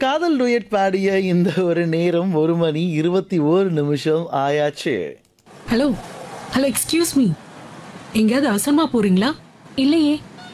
காதல் டூயட் பாடிய இந்த ஒரு நேரம் 1 மணி 21 நிமிஷம் ஆயாச்சு. ஹலோ ஹலோ எக்ஸ்கியூஸ் மீ, எங்கேயாவது அவசரமா போறீங்களா? இல்லையே,